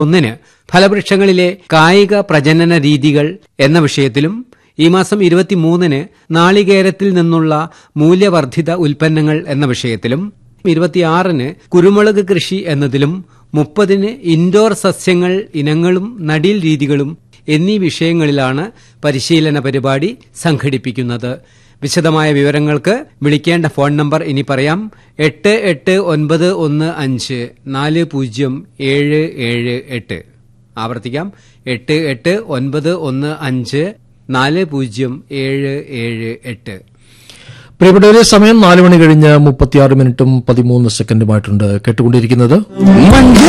1 ഫലവൃക്ഷങ്ങളിലെ കായിക പ്രജനന രീതികൾ എന്ന വിഷയത്തിലും ഈ മാസം 23 നാളികേരത്തിൽ നിന്നുള്ള മൂല്യവർദ്ധിത ഉൽപ്പന്നങ്ങൾ എന്ന വിഷയത്തിലും 26 കുരുമുളക് കൃഷി എന്നതിലും 30 ഇൻഡോർ സസ്യങ്ങൾ ഇനങ്ങളും നടീൽ രീതികളും എന്നീ വിഷയങ്ങളിലാണ് പരിശീലന പരിപാടി സംഘടിപ്പിക്കുന്നത്. വിശദമായ വിവരങ്ങൾക്ക് വിളിക്കേണ്ട ഫോൺ നമ്പർ ഇനി പറയാം. 8891540778. ആവർത്തിക്കാം, 8891540778. പ്രിയപ്പെട്ടവരെ, സമയം 4 മണി കഴിഞ്ഞ് 36 മിനിറ്റും 13 സെക്കൻഡുമായിട്ടുണ്ട്. കേട്ടുകൊണ്ടിരിക്കുന്നത്